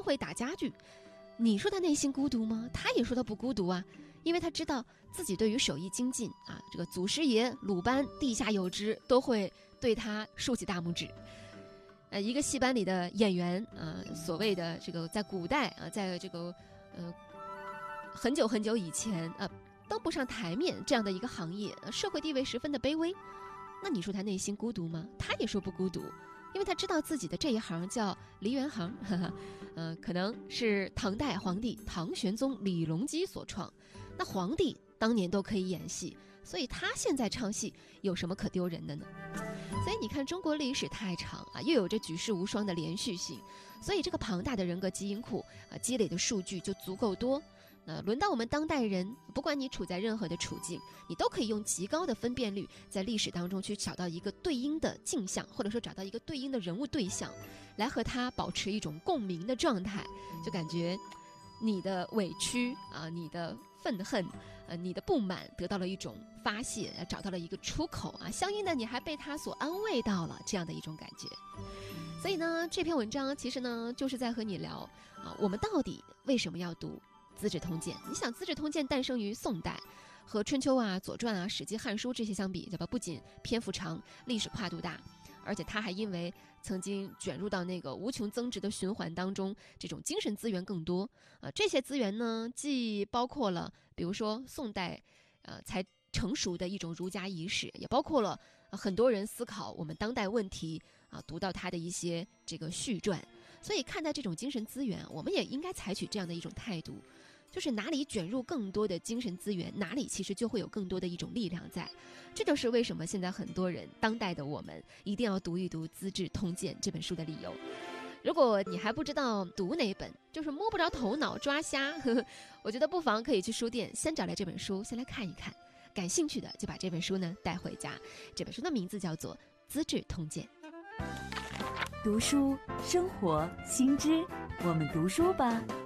会打家具。你说他内心孤独吗？他也说他不孤独啊，因为他知道自己对于手艺精进啊，这个祖师爷鲁班地下有知，都会对他竖起大拇指。一个戏班里的演员啊，所谓的这个在古代啊，在这个很久很久以前啊，登不上台面这样的一个行业，社会地位十分的卑微。那你说他内心孤独吗？他也说不孤独，因为他知道自己的这一行叫梨园行，可能是唐代皇帝唐玄宗李隆基所创。那皇帝当年都可以演戏，所以他现在唱戏有什么可丢人的呢？所以你看，中国历史太长啊，又有着举世无双的连续性，所以这个庞大的人格基因库啊，积累的数据就足够多。轮到我们当代人，不管你处在任何的处境，你都可以用极高的分辨率，在历史当中去找到一个对应的镜像，或者说找到一个对应的人物对象，来和他保持一种共鸣的状态，就感觉你的委屈啊，你的愤恨，你的不满得到了一种发泄，找到了一个出口啊，相应的你还被他所安慰到了，这样的一种感觉。所以呢，这篇文章其实呢，就是在和你聊啊，我们到底为什么要读《资治通鉴》？你想，《资治通鉴》诞生于宋代，和《春秋》啊、《左传》啊、《史记》《汉书》这些相比，对吧？不仅篇幅长，历史跨度大，而且它还因为曾经卷入到那个无穷增值的循环当中，这种精神资源更多这些资源呢，既包括了比如说宋代才成熟的一种儒家仪式，也包括了很多人思考我们当代问题读到他的一些这个序传。所以看待这种精神资源，我们也应该采取这样的一种态度，就是哪里卷入更多的精神资源，哪里其实就会有更多的一种力量在。这就是为什么现在很多人，当代的我们一定要读一读《资治通鉴》这本书的理由。如果你还不知道读哪本，就是摸不着头脑抓瞎，我觉得不妨可以去书店先找来这本书，先来看一看，感兴趣的就把这本书呢带回家。这本书的名字叫做《资治通鉴》。 读书生活新知，我们读书吧。